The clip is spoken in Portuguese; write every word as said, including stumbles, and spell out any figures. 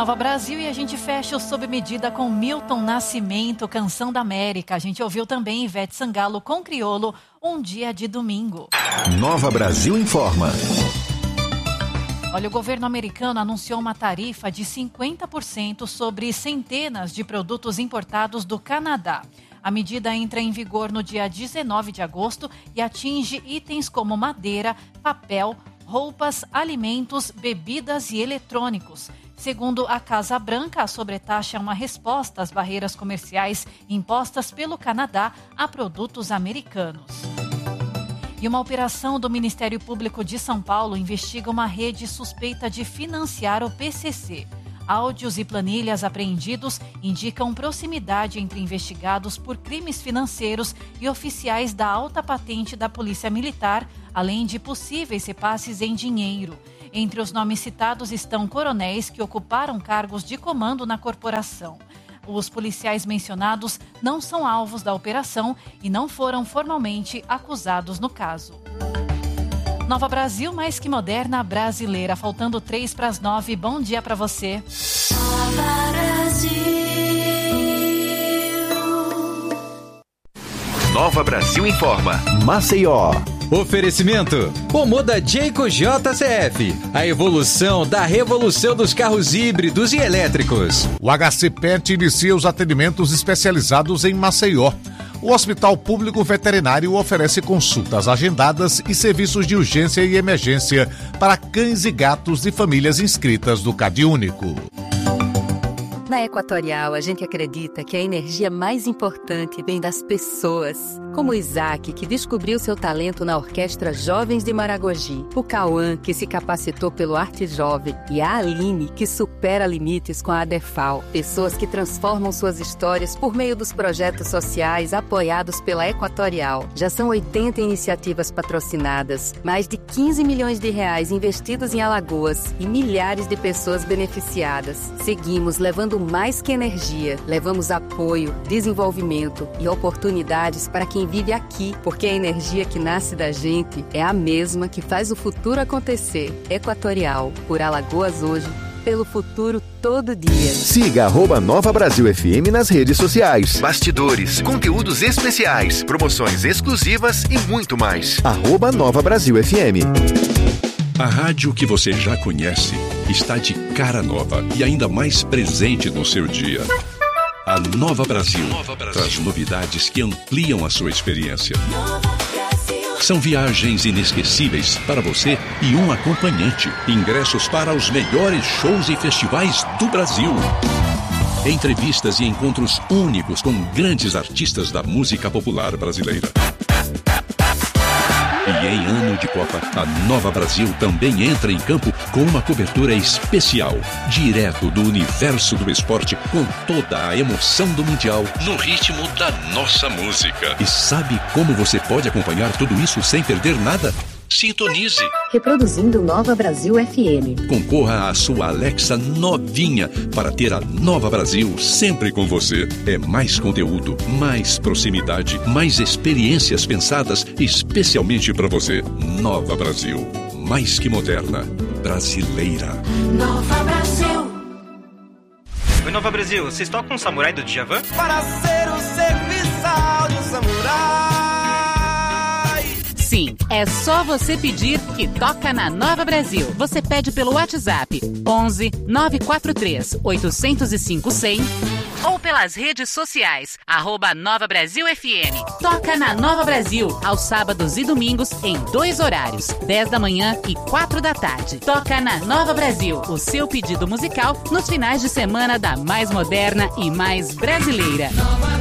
Nova Brasil, e a gente fecha o Sob Medida com Milton Nascimento, Canção da América. A gente ouviu também Ivete Sangalo com Criolo, Um Dia de Domingo. Nova Brasil informa. Olha, o governo americano anunciou uma tarifa de cinquenta por cento sobre centenas de produtos importados do Canadá. A medida entra em vigor no dia dezenove de agosto e atinge itens como madeira, papel, roupas, alimentos, bebidas e eletrônicos. Segundo a Casa Branca, a sobretaxa é uma resposta às barreiras comerciais impostas pelo Canadá a produtos americanos. E uma operação do Ministério Público de São Paulo investiga uma rede suspeita de financiar o P C C. Áudios e planilhas apreendidos indicam proximidade entre investigados por crimes financeiros e oficiais da alta patente da Polícia Militar, além de possíveis repasses em dinheiro. Entre os nomes citados estão coronéis que ocuparam cargos de comando na corporação. Os policiais mencionados não são alvos da operação e não foram formalmente acusados no caso. Nova Brasil, mais que moderna, brasileira. Faltando três para as nove. Bom dia para você. Nova Brasil. Nova Brasil informa. Maceió. Oferecimento: Pomoda Jayco J C F, a evolução da revolução dos carros híbridos e elétricos. O H C Pet inicia os atendimentos especializados em Maceió. O Hospital Público Veterinário oferece consultas agendadas e serviços de urgência e emergência para cães e gatos de famílias inscritas do CadÚnico. Na Equatorial, a gente acredita que a energia mais importante vem das pessoas. Como o Isaac, que descobriu seu talento na Orquestra Jovens de Maragogi. O Cauã, que se capacitou pelo Arte Jovem. E a Aline, que supera limites com a ADEFAL. Pessoas que transformam suas histórias por meio dos projetos sociais apoiados pela Equatorial. Já são oitenta iniciativas patrocinadas, mais de quinze milhões de reais investidos em Alagoas e milhares de pessoas beneficiadas. Seguimos levando mais que energia. Levamos apoio, desenvolvimento e oportunidades para quem vive aqui, porque a energia que nasce da gente é a mesma que faz o futuro acontecer. Equatorial, por Alagoas hoje, pelo futuro todo dia. Siga arroba Nova Brasil F M nas redes sociais. Bastidores, conteúdos especiais, promoções exclusivas e muito mais. Arroba Nova Brasil F M. A rádio que você já conhece está de cara nova e ainda mais presente no seu dia. A Nova Brasil, Nova Brasil traz novidades que ampliam a sua experiência. São viagens inesquecíveis para você e um acompanhante. Ingressos para os melhores shows e festivais do Brasil. Entrevistas e encontros únicos com grandes artistas da música popular brasileira. E em ano de Copa, a Nova Brasil também entra em campo com uma cobertura especial, direto do universo do esporte, com toda a emoção do Mundial, no ritmo da nossa música. E sabe como você pode acompanhar tudo isso sem perder nada? Sintonize. Reproduzindo Nova Brasil F M. Concorra à sua Alexa novinha para ter a Nova Brasil sempre com você. É mais conteúdo, mais proximidade, mais experiências pensadas especialmente para você. Nova Brasil, mais que moderna, brasileira. Nova Brasil. Oi, Nova Brasil, vocês tocam o Samurai do Djavan? Para ser o serviçal de um samurai. Sim, é só você pedir que toca na Nova Brasil. Você pede pelo WhatsApp onze nove quatro três oito zero cinco cem ou pelas redes sociais, arroba Nova Brasil F M. Toca na Nova Brasil, aos sábados e domingos, em dois horários, dez da manhã e quatro da tarde. Toca na Nova Brasil, o seu pedido musical nos finais de semana da mais moderna e mais brasileira.